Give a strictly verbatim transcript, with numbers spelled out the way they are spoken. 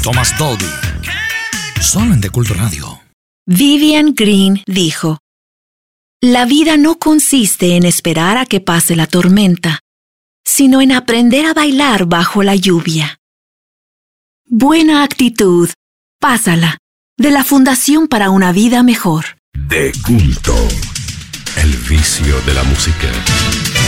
Thomas Dolby. Solo en The Culto Radio. Vivian Green dijo: la vida no consiste en esperar a que pase la tormenta, sino en aprender a bailar bajo la lluvia. Buena actitud, pásala, de la Fundación para una Vida Mejor. De Culto, el vicio de la música.